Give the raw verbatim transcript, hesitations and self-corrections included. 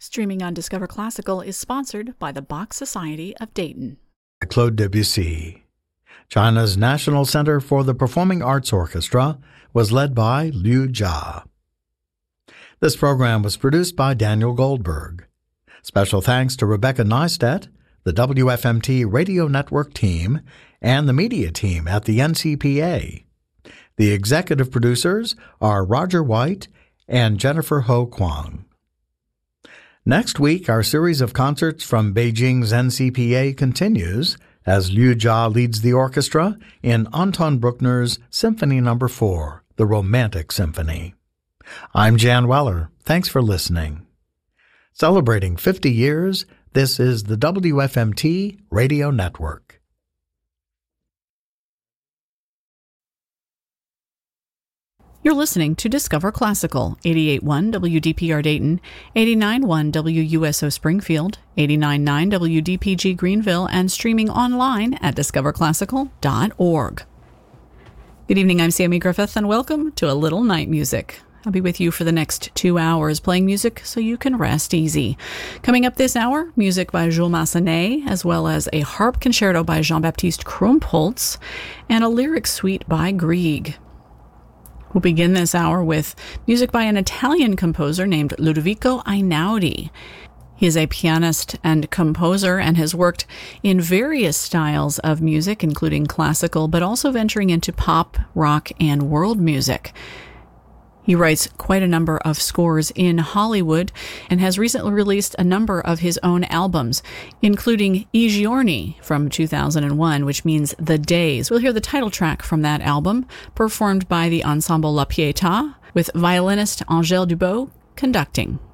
Streaming on Discover Classical is sponsored by the Bach Society of Dayton. Claude Debussy. China's National Center for the Performing Arts Orchestra was led by Liu Jia. This program was produced by Daniel Goldberg. Special thanks to Rebecca Neistat, the W F M T Radio Network team, and the media team at the N C P A. The executive producers are Roger White and Jennifer Ho Kwang. Next week, our series of concerts from Beijing's N C P A continues as Liu Jia leads the orchestra in Anton Bruckner's Symphony Number four, the Romantic Symphony. I'm Jan Weller. Thanks for listening. Celebrating fifty years, this is the W F M T Radio Network. You're listening to Discover Classical, eighty-eight point one W D P R Dayton, eighty-nine point one W U S O Springfield, eighty-nine point nine W D P G Greenville, and streaming online at discover classical dot org. Good evening, I'm Sammy Griffith, and welcome to A Little Night Music. I'll be with you for the next two hours playing music so you can rest easy. Coming up this hour, music by Jules Massenet, as well as a harp concerto by Jean-Baptiste Krumpholz, and a lyric suite by Grieg. We'll begin this hour with music by an Italian composer named Ludovico Einaudi. He is a pianist and composer and has worked in various styles of music, including classical, but also venturing into pop, rock, and world music. He writes quite a number of scores in Hollywood and has recently released a number of his own albums, including I Giorni from two thousand one, which means The Days. We'll hear the title track from that album, performed by the Ensemble La Pietà, with violinist Angèle Dubot conducting.